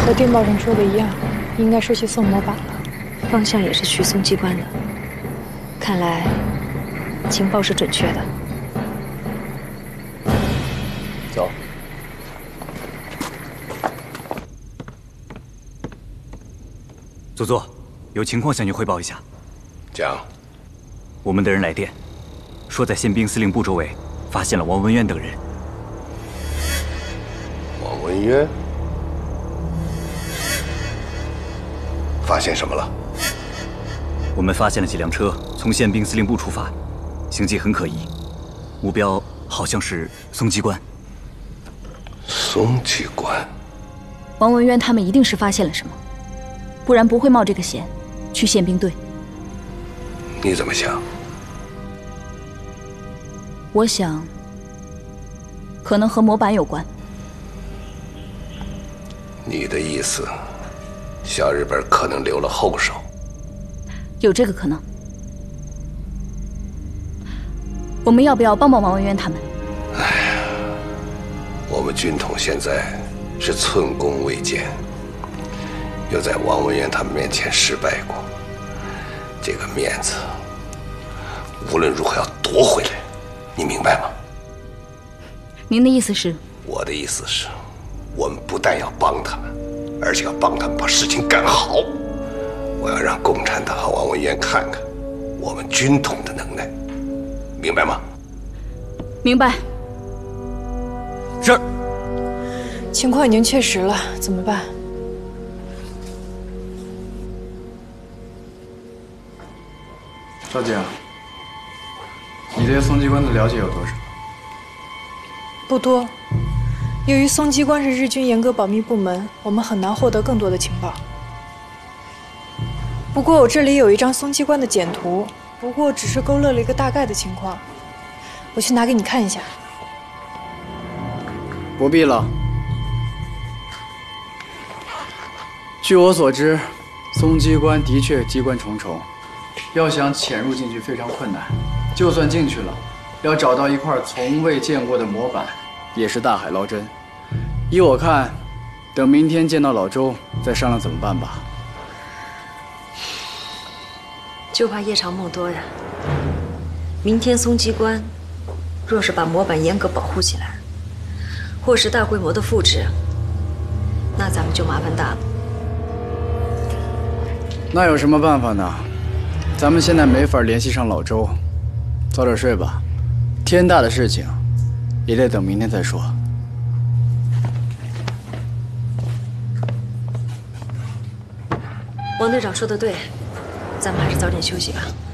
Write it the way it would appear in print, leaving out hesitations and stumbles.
和电报上说的一样，应该是去送模板了。 方向也是去松机关的，看来情报是准确的。 走。 佐佐，有情况向你汇报一下。 讲。 我们的人来电，说在宪兵司令部周围发现了王文渊等人。 王文渊？发现什么了？ 我们发现了几辆车从宪兵司令部出发，行迹很可疑，目标好像是松机关。 松机关？ 王文渊他们一定是发现了什么，不然不会冒这个险去宪兵队。 你怎么想？ 我想，可能和模板有关。 你的意思，小日本可能留了后手？ 有这个可能。我们要不要帮帮王文渊他们？ 哎呀，我们军统现在是寸功未践，又在王文渊他们面前失败过，这个面子无论如何要夺回来，你明白吗？ 您的意思是？ 我的意思是，我们不但要帮他们，而且要帮他们把事情干好。我要让共产党和王文渊看看我们军统的能耐，明白吗？ 明白。 是。 情况已经确实了，怎么办？ 少姐，你对松机关的了解有多少？ 不多。由于松机关是日军严格保密部门，我们很难获得更多的情报。不过我这里有一张松机关的简图，不过只是勾勒了一个大概的情况，我去拿给你看一下。 不必了。据我所知，松机关的确机关重重，要想潜入进去非常困难。就算进去了，要找到一块从未见过的模板，也是大海捞针。依我看，等明天见到老周再商量怎么办吧。 就怕夜长梦多呀。明天松机关若是把模板严格保护起来，或是大规模的复制，那咱们就麻烦大了。 那有什么办法呢？咱们现在没法联系上老周，早点睡吧。天大的事情，也得等明天再说。 王队长说的对，咱们还是早点休息吧。